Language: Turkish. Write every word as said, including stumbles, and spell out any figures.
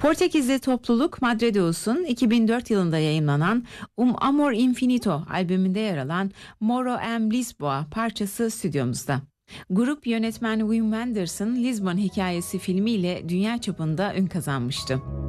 Portekizli topluluk Madredeus'un iki bin dört yılında yayımlanan Um Amor Infinito albümünde yer alan Moro em Lisboa parçası stüdyomuzda. Grup yönetmen Wim Wenders Lisbon Hikayesi filmiyle dünya çapında ün kazanmıştı.